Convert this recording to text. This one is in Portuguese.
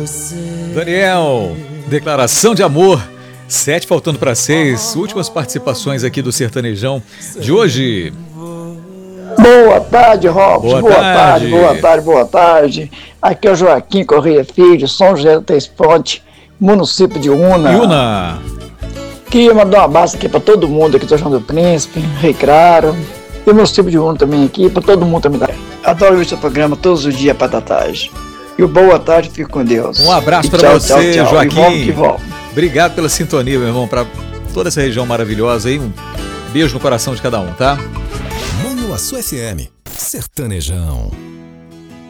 Daniel, declaração de amor. 7 faltando para 6. Últimas participações aqui do Sertanejão de hoje. Boa tarde, Robson. Boa tarde. Boa tarde. Aqui é o Joaquim Correia Filho, São José do Três Pontes, município de Una. Queria mandar um abraço aqui para todo mundo aqui do João do Príncipe, Rei Claro, e o município de Una também aqui, para todo mundo também. Adoro ver seu programa todos os dias para da tarde. E o boa tarde, fico com Deus. Um abraço para você, tchau. Joaquim. Que volta. Obrigado pela sintonia, meu irmão, para toda essa região maravilhosa aí. Um beijo no coração de cada um, tá? Manhuaçu FM, Sertanejão.